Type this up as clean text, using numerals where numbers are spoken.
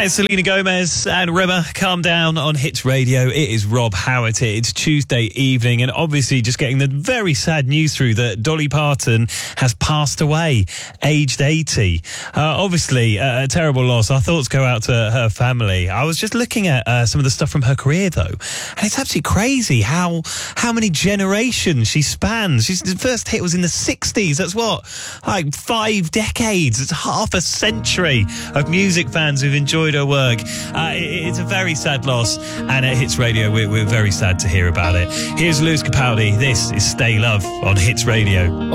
It's Selena Gomez and Rimmer. Calm down on Hits Radio. It is Rob Howard here. It's Tuesday evening, and obviously just getting the very sad news through that Dolly Parton has passed away, aged 80. Obviously, a terrible loss. Our thoughts go out to her family. I was just looking at some of the stuff from her career, though, and it's absolutely crazy how many generations she spans. The first hit was in the 60s. That's what, like 5 decades. It's half a century of music fans who've enjoyed her work. It's a very sad loss, and at Hits Radio, we're very sad to hear about it. Here's Lewis Capaldi. This is Stay Love on Hits Radio.